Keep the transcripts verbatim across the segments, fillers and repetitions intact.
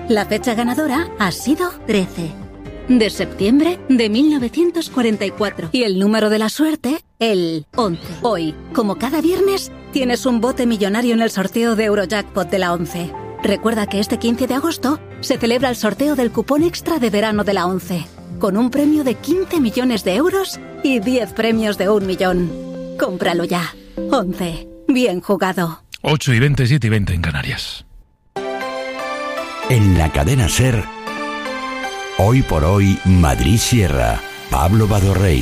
La fecha ganadora ha sido trece. De septiembre de mil novecientos cuarenta y cuatro. Y el número de la suerte, el once. Hoy, como cada viernes, tienes un bote millonario en el sorteo de Eurojackpot de la ONCE. Recuerda que este quince de agosto se celebra el sorteo del cupón extra de verano de la ONCE, con un premio de quince millones de euros y diez premios de un millón. Cómpralo ya. ONCE. Bien jugado. ocho y veinte, siete y veinte en Canarias. En la cadena SER, Hoy por Hoy, Madrid Sierra. Pablo Badorrey.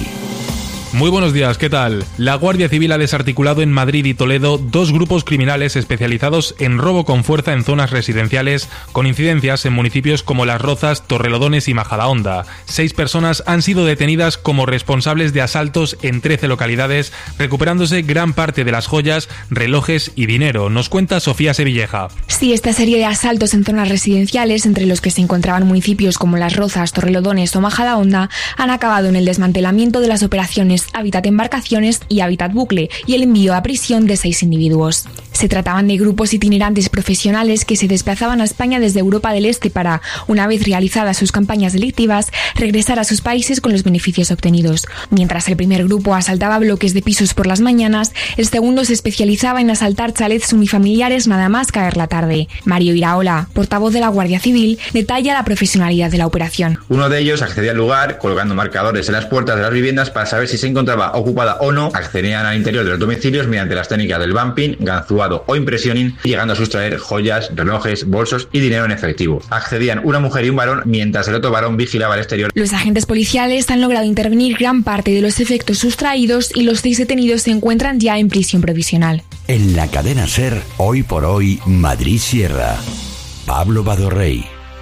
Muy buenos días, ¿qué tal? La Guardia Civil ha desarticulado en Madrid y Toledo dos grupos criminales especializados en robo con fuerza en zonas residenciales, con incidencias en municipios como Las Rozas, Torrelodones y Majadahonda. Seis personas han sido detenidas como responsables de asaltos en trece localidades, recuperándose gran parte de las joyas, relojes y dinero. Nos cuenta Sofía Sevilleja. Sí, esta serie de asaltos en zonas residenciales, entre los que se encontraban municipios como Las Rozas, Torrelodones o Majadahonda, han acabado en el desmantelamiento de las operaciones Hábitat Embarcaciones y Hábitat Bucle y el envío a prisión de seis individuos. Se trataban de grupos itinerantes profesionales que se desplazaban a España desde Europa del Este para, una vez realizadas sus campañas delictivas, regresar a sus países con los beneficios obtenidos. Mientras el primer grupo asaltaba bloques de pisos por las mañanas, el segundo se especializaba en asaltar chalets unifamiliares nada más caer la tarde. Mario Iraola, portavoz de la Guardia Civil, detalla la profesionalidad de la operación. Uno de ellos accedía al lugar colocando marcadores en las puertas de las viviendas para saber si se encontraba ocupada o no. Accedían al interior de los domicilios mediante las técnicas del bumping, ganzuado o impressioning, llegando a sustraer joyas, relojes, bolsos y dinero en efectivo. Accedían una mujer y un varón, mientras el otro varón vigilaba el exterior. Los agentes policiales han logrado intervenir gran parte de los efectos sustraídos y los seis detenidos se encuentran ya en prisión provisional. En la cadena SER, Hoy por Hoy, Madrid Sierra. Pablo Badorrey.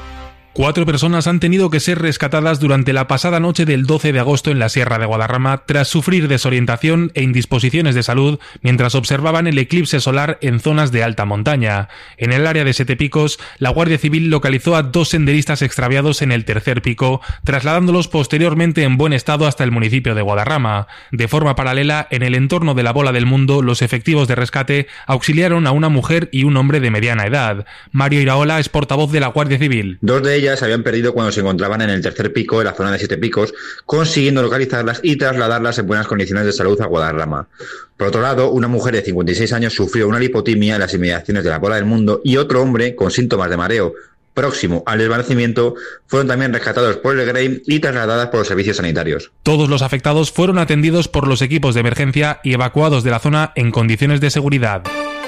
Cuatro personas han tenido que ser rescatadas durante la pasada noche del doce de agosto en la Sierra de Guadarrama tras sufrir desorientación e indisposiciones de salud mientras observaban el eclipse solar en zonas de alta montaña. En el área de Sete Picos, la Guardia Civil localizó a dos senderistas extraviados en el tercer pico, trasladándolos posteriormente en buen estado hasta el municipio de Guadarrama. De forma paralela, en el entorno de la Bola del Mundo, los efectivos de rescate auxiliaron a una mujer y un hombre de mediana edad. Mario Iraola es portavoz de la Guardia Civil. Dos de ellas se habían perdido cuando se encontraban en el tercer pico de la zona de Siete Picos, consiguiendo localizarlas y trasladarlas en buenas condiciones de salud a Guadarrama. Por otro lado, una mujer de cincuenta y seis años sufrió una lipotimia en las inmediaciones de la Bola del Mundo y otro hombre con síntomas de mareo próximo al desvanecimiento fueron también rescatados por el Grey y trasladadas por los servicios sanitarios. Todos los afectados fueron atendidos por los equipos de emergencia y evacuados de la zona en condiciones de seguridad.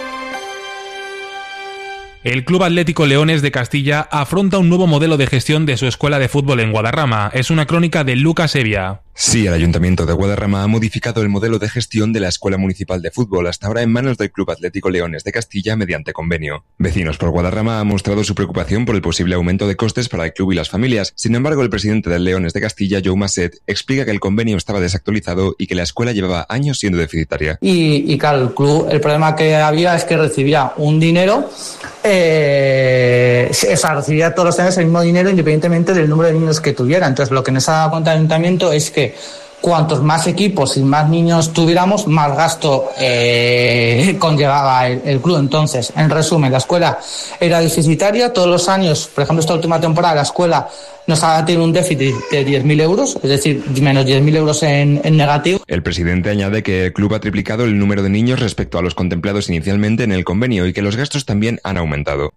El Club Atlético Leones de Castilla afronta un nuevo modelo de gestión de su escuela de fútbol en Guadarrama. Es una crónica de Lucas Evia. Sí, el Ayuntamiento de Guadarrama ha modificado el modelo de gestión de la Escuela Municipal de Fútbol, hasta ahora en manos del Club Atlético Leones de Castilla mediante convenio. Vecinos por Guadarrama han mostrado su preocupación por el posible aumento de costes para el club y las familias. Sin embargo, el presidente del Leones de Castilla, Joe Masset, explica que el convenio estaba desactualizado y que la escuela llevaba años siendo deficitaria. Y, y claro, el club, el problema que había es que recibía un dinero, eh, o sea, recibía todos los años el mismo dinero independientemente del número de niños que tuviera. Entonces, lo que nos ha dado cuenta el Ayuntamiento es que cuantos más equipos y más niños tuviéramos, más gasto eh, conllevaba el, el club. Entonces, en resumen, la escuela era deficitaria. Todos los años, por ejemplo, esta última temporada, la escuela nos ha tenido un déficit de diez mil euros, es decir, menos diez mil euros en, en negativo. El presidente añade que el club ha triplicado el número de niños respecto a los contemplados inicialmente en el convenio y que los gastos también han aumentado.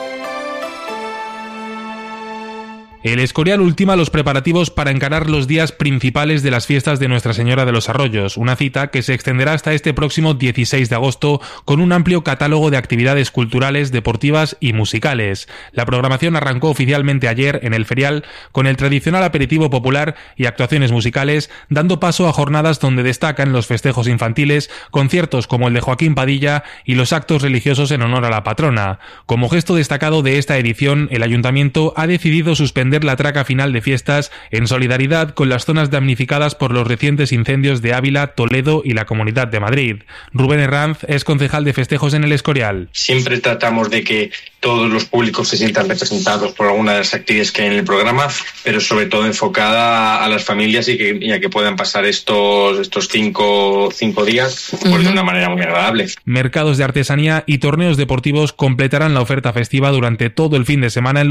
El Escorial ultima los preparativos para encarar los días principales de las fiestas de Nuestra Señora de los Arroyos, una cita que se extenderá hasta este próximo dieciséis de agosto con un amplio catálogo de actividades culturales, deportivas y musicales. La programación arrancó oficialmente ayer en el ferial con el tradicional aperitivo popular y actuaciones musicales, dando paso a jornadas donde destacan los festejos infantiles, conciertos como el de Joaquín Padilla y los actos religiosos en honor a la patrona. Como gesto destacado de esta edición, el Ayuntamiento ha decidido suspender la traca final de fiestas en solidaridad con las zonas damnificadas por los recientes incendios de Ávila, Toledo y la Comunidad de Madrid. Rubén Herranz es concejal de festejos en el Escorial. Siempre tratamos de que todos los públicos se sientan representados por alguna de las actividades que hay en el programa, pero sobre todo enfocada a las familias y, que, y a que puedan pasar estos, estos cinco, cinco días pues, uh-huh. de una manera muy agradable. Mercados de artesanía y torneos deportivos completarán la oferta festiva durante todo el fin de semana en